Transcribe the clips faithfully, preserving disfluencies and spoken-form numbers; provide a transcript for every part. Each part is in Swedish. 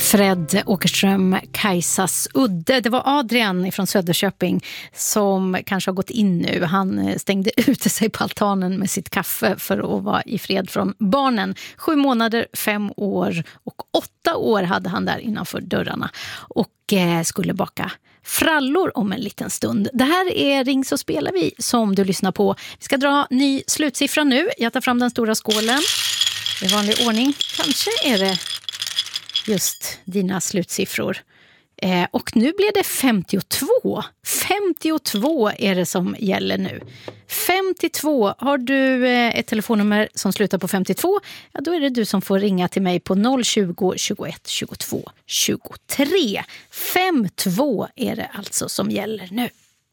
Fred Åkerström, Kajsas udde. Det var Adrian från Söderköping som kanske har gått in nu. Han stängde ute sig på altanen med sitt kaffe för att vara i fred från barnen. Sju månader, fem år och åtta år hade han där innanför dörrarna och eh, skulle baka frallor om en liten stund. Det här är Ring så spelar vi som du lyssnar på. Vi ska dra ny slutsiffra nu. Jag tar fram den stora skålen. I vanlig ordning. Kanske är det just dina slutsiffror. Eh, och nu blir det femtiotvå. femtiotvå är det som gäller nu. femtiotvå. Har du eh, ett telefonnummer som slutar på femtiotvå? Ja, då är det du som får ringa till mig på noll tjugo, tjugoett, tjugotvå, tjugotre. femtiotvå är det alltså som gäller nu.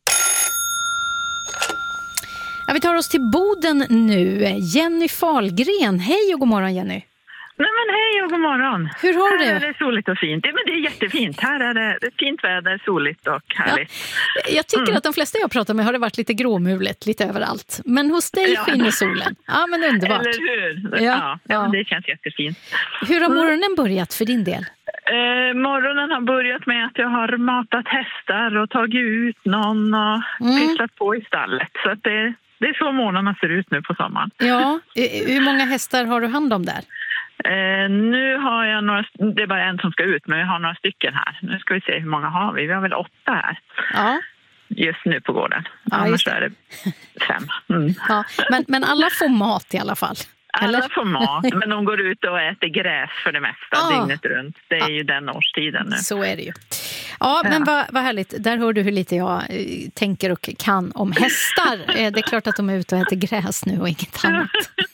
Ja, vi tar oss till Boden nu. Jenny Fahlgren. Hej och god morgon, Jenny. Nej men hej och god morgon. Hur har du det? Här är det soligt och fint. Ja, men det är jättefint. Här är det, det är fint väder, soligt och härligt. Ja. Jag tycker mm. att de flesta jag pratar med har det varit lite gråmulet, lite överallt. Men hos dig ja. skiner solen. Ja, men underbart. Eller hur? Ja, ja, ja. Det känns jättefint. Hur har morgonen börjat för din del? Eh, morgonen har börjat med att jag har matat hästar och tagit ut någon och mm. pysslat på i stallet. Så att det, det är så morgnarna ser ut nu på sommaren. Ja, hur många hästar har du hand om där? Eh, nu har jag några, det är bara en som ska ut, men jag har några stycken här. Nu ska vi se hur många har vi. Vi har väl åtta här. Ja. Just nu på gården. Ja, Annars just det. är det fem. Mm. Ja, men, men alla får mat i alla fall. Alla eller? får mat, men de går ut och äter gräs för det mesta, ah. dygnet runt. Det är ah. ju den årstiden nu. Så är det ju. Ja, men vad, vad härligt. Där hör du hur lite jag eh, tänker och kan om hästar. Eh, det är klart att de är ute och äter gräs nu och inget annat.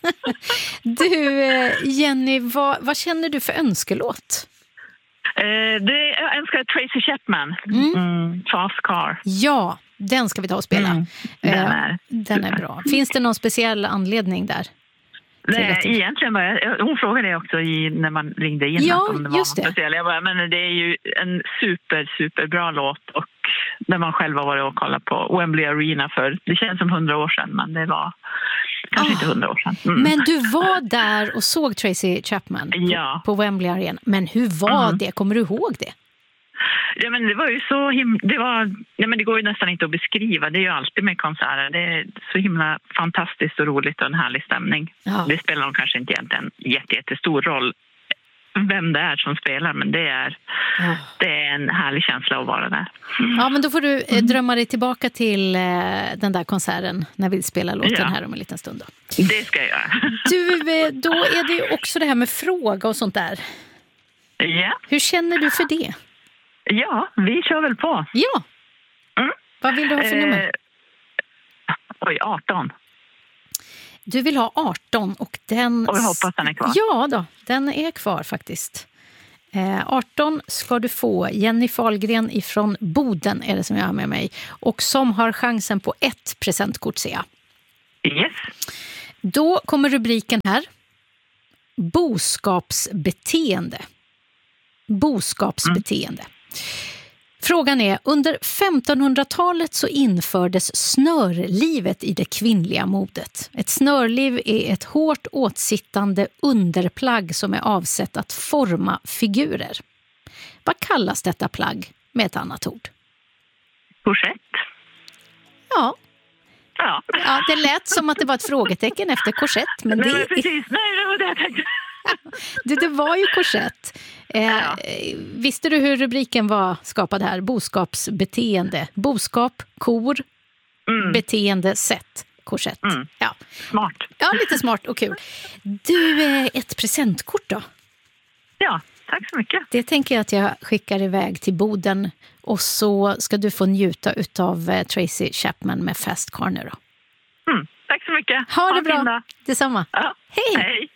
Du, eh, Jenny, vad, vad känner du för önskelåt? Eh, det, jag önskar Tracy Chapman, Mm. Mm, Fast Car. Ja, den ska vi ta och spela. Mm. Den, eh, är, den är bra. Finns det någon speciell anledning där? Nej, egentligen bara, hon frågade det också i, när man ringde in. Ja, om det var just det. Speciell. Jag bara, men det är ju en super, super bra låt och när man själv har varit och kollat på Wembley Arena för, det känns som hundra år sedan, men det var kanske oh. inte hundra år sedan. Mm. Men du var där och såg Tracy Chapman på, ja. på Wembley Arena. Men hur var mm. det? Kommer du ihåg det? Ja, men det var ju så himla, det var, ja, men det går ju nästan inte att beskriva. Det är ju alltid med konserter. Det är så himla fantastiskt och roligt och en härlig stämning. Ja. Det spelar nog kanske inte egentligen jätte, jättestor roll vem det är som spelar, men det är, ja. det är en härlig känsla att vara där. Mm. Ja, men då får du eh, drömma dig tillbaka till eh, den där konserten när vi spelar låten ja. här om en liten stund. Då. Det ska jag göra. Du, eh, då är det ju också det här med fråga och sånt där. Ja. Hur känner du för det? Ja, vi kör väl på. Ja. Mm. Vad vill du ha för eh, nummer? Oj, arton. Du vill ha arton och den... Och jag hoppas den är kvar. Ja då, den är kvar faktiskt. Eh, arton ska du få. Jenny Fahlgren ifrån Boden är det som jag har med mig. Och som har chansen på ett presentkort, ser jag. Yes. Då kommer rubriken här. Boskapsbeteende. Boskapsbeteende. Mm. Frågan är, under femtonhundratalet så infördes snörlivet i det kvinnliga modet. Ett snörliv är ett hårt åtsittande underplagg som är avsett att forma figurer. Vad kallas detta plagg med ett annat ord? Korsett. Ja. Ja. Ja, det lät som att det var ett frågetecken efter korsett. Men Nej, det... men precis. Nej, det var det jag tänkte. Det, det var ju korsett. Eh, ja. Visste du hur rubriken var skapad här? Boskapsbeteende. Boskap, kor, mm. beteende, sätt, korsett. Mm. Ja. Smart. Ja, lite smart och kul. Du, eh, ett presentkort då? Ja, tack så mycket. Det tänker jag att jag skickar iväg till Boden. Och så ska du få njuta av eh, Tracy Chapman med Fast Car nu då. Mm. Tack så mycket. Ha, ha det bra. Dag. Detsamma. Ja. Hej! Hej!